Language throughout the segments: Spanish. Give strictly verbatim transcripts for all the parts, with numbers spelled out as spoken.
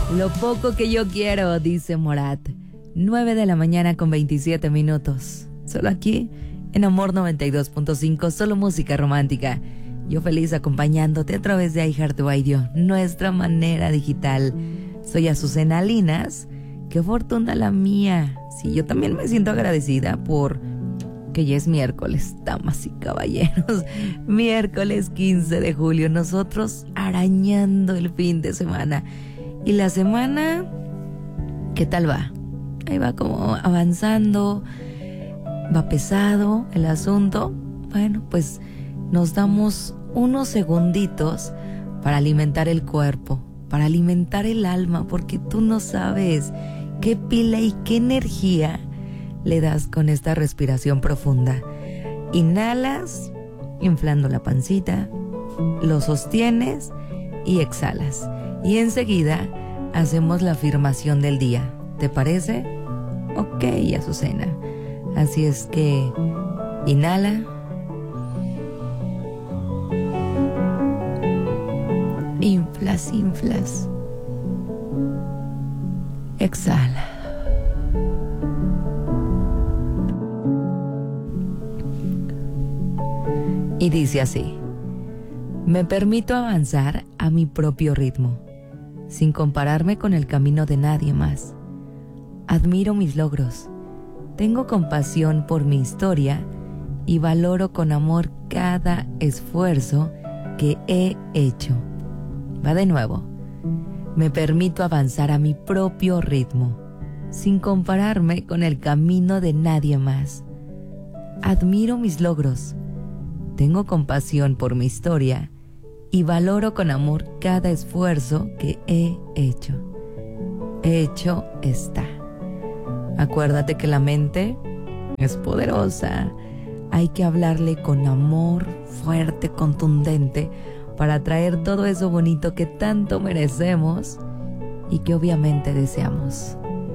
Lo poco que yo quiero, dice Morat. nueve de la mañana con veintisiete minutos. Solo aquí, en Amor noventa y dos punto cinco, solo música romántica. Yo feliz acompañándote a través de iHeartRadio, nuestra manera digital. Soy Azucena Linas. Qué fortuna la mía. Sí, yo también me siento agradecida por que ya es miércoles, damas y caballeros. Miércoles quince de julio, nosotros arañando el fin de semana. Y la semana, ¿qué tal va? Ahí va como avanzando, va pesado el asunto. Bueno, pues nos damos unos segunditos para alimentar el cuerpo, para alimentar el alma, porque tú no sabes qué pila y qué energía le das con esta respiración profunda. Inhalas, inflando la pancita, lo sostienes y exhalas. Y enseguida hacemos la afirmación del día. ¿Te parece? Ok, Azucena. Así es que inhala. Inflas, inflas. Exhala. Y dice así: me permito avanzar a mi propio ritmo, sin compararme con el camino de nadie más. Admiro mis logros, tengo compasión por mi historia y valoro con amor cada esfuerzo que he hecho. Va de nuevo. Me permito avanzar a mi propio ritmo, sin compararme con el camino de nadie más. Admiro mis logros, tengo compasión por mi historia y valoro con amor cada esfuerzo que he hecho. Hecho está. Acuérdate que la mente es poderosa. Hay que hablarle con amor fuerte, contundente, para atraer todo eso bonito que tanto merecemos y que obviamente deseamos.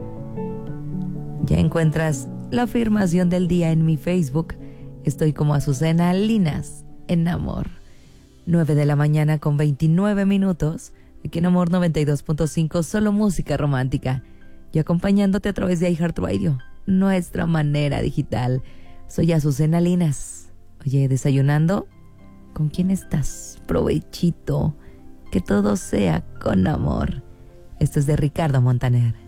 Ya encuentras la afirmación del día en mi Facebook. Estoy como Azucena Linas en Amor. nueve de la mañana con veintinueve minutos. Aquí en Amor noventa y dos punto cinco, solo música romántica. Y acompañándote a través de iHeartRadio, nuestra manera digital. Soy Azucena Linas. Oye, ¿desayunando? ¿Con quién estás? Provechito. Que todo sea con amor. Esto es de Ricardo Montaner.